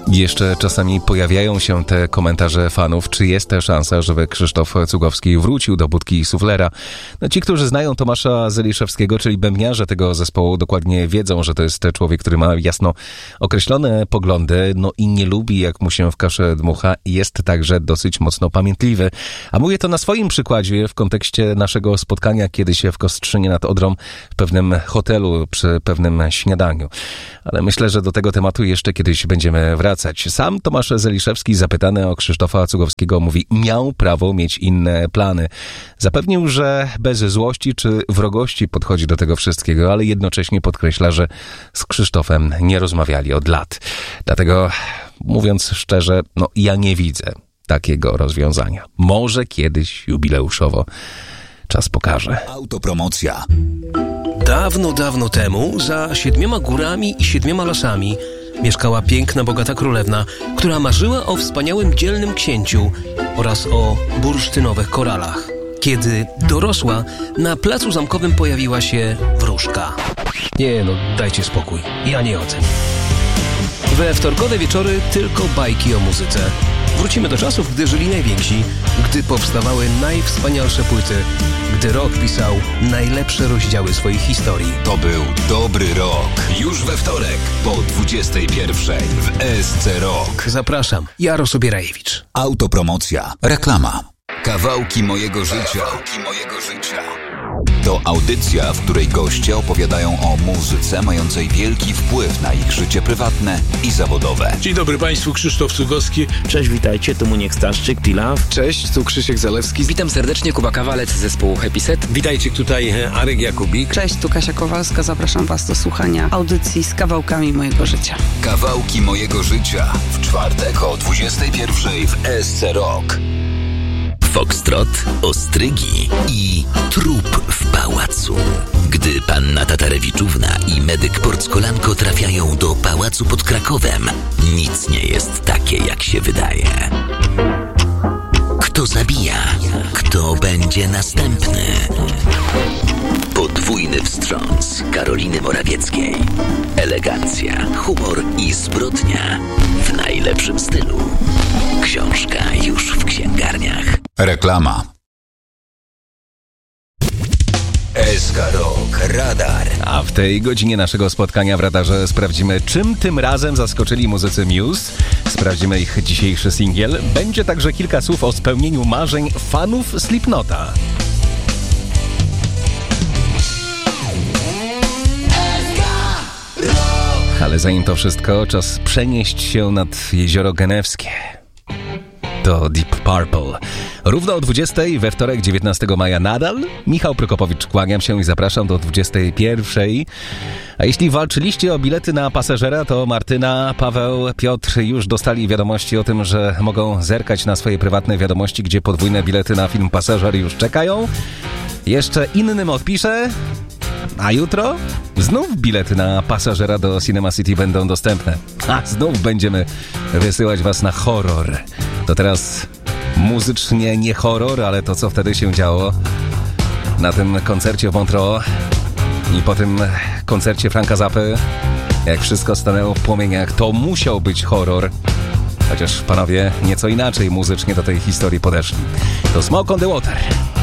Jeszcze czasami pojawiają się te komentarze fanów, czy jest ta szansa, żeby Krzysztof Cugowski wrócił do budki suflera. No, ci, którzy znają Tomasza Zeliszewskiego, czyli bębniarze tego zespołu, dokładnie wiedzą, że to jest człowiek, który ma jasno określone poglądy, no i nie lubi, jak mu się w kaszę dmucha, i jest także dosyć mocno pamiętliwy. A mówię to na swoim przykładzie w kontekście naszego spotkania kiedyś w Kostrzynie nad Odrą w pewnym hotelu przy pewnym śniadaniu. Ale myślę, że do tego tematu jeszcze kiedyś będziemy wracać. Sam Tomasz Zeliszewski, zapytany o Krzysztofa Cugowskiego, mówi, miał prawo mieć inne plany. Zapewnił, że bez złości czy wrogości podchodzi do tego wszystkiego, ale jednocześnie podkreśla, że z Krzysztofem nie rozmawiali od lat. Dlatego, mówiąc szczerze, ja nie widzę takiego rozwiązania. Może kiedyś jubileuszowo czas pokaże. Autopromocja. Dawno, dawno temu, za 7 górami i 7 lasami, mieszkała piękna, bogata królewna, która marzyła o wspaniałym, dzielnym księciu oraz o bursztynowych koralach. Kiedy dorosła, na placu zamkowym pojawiła się wróżka. Nie, dajcie spokój, ja nie o tym. We wtorkowe wieczory tylko bajki o muzyce. Wrócimy do czasów, gdy żyli najwięksi, gdy powstawały najwspanialsze płyty, gdy rock pisał najlepsze rozdziały swoich historii. To był dobry rok. Już we wtorek po 21:00 w ESC Rock. Zapraszam, Jaros Obierajewicz. Autopromocja. Reklama. Kawałki mojego życia. To audycja, w której goście opowiadają o muzyce mającej wielki wpływ na ich życie prywatne i zawodowe. Dzień dobry Państwu, Krzysztof Cugowski. Cześć, witajcie, tu Muniek Staszczyk, Pilaw. Cześć, tu Krzysiek Zalewski. Witam serdecznie, Kuba Kawalec z zespołu Happy Set. Witajcie, tutaj Arek Jakubik. Cześć, tu Kasia Kowalska, zapraszam Was do słuchania audycji z kawałkami mojego życia. Kawałki mojego życia w czwartek o 21:00 w ESC Rock. Foxtrot, ostrygi i trup w pałacu. Gdy panna Tatarewiczówna i medyk Porckolanko trafiają do pałacu pod Krakowem, nic nie jest takie, jak się wydaje. Kto zabija? Kto będzie następny? Podwójny wstrząs Karoliny Morawieckiej. Elegancja, humor i zbrodnia w najlepszym stylu. Książka już w księgarniach. Reklama. ESC Rock Radar. A w tej godzinie naszego spotkania w radarze sprawdzimy, czym tym razem zaskoczyli muzycy Muse. Sprawdzimy ich dzisiejszy singiel. Będzie także kilka słów o spełnieniu marzeń fanów Slipknota. Ale zanim to wszystko, czas przenieść się nad Jezioro Genewskie. To Deep Purple. Równo o 20:00 we wtorek 19 maja nadal. Michał Prokopowicz, kłaniam się i zapraszam do 21:00. A jeśli walczyliście o bilety na Pasażera, to Martyna, Paweł, Piotr już dostali wiadomości o tym, że mogą zerkać na swoje prywatne wiadomości, gdzie podwójne bilety na film Pasażer już czekają. Jeszcze innym odpiszę. A jutro znów bilety na Pasażera do Cinema City będą dostępne. A znów będziemy wysyłać Was na horror. To teraz muzycznie nie horror, ale to, co wtedy się działo na tym koncercie w Montreux i po tym koncercie Franka Zappy, jak wszystko stanęło w płomieniach, to musiał być horror. Chociaż panowie nieco inaczej muzycznie do tej historii podeszli. To Smoke on the Water.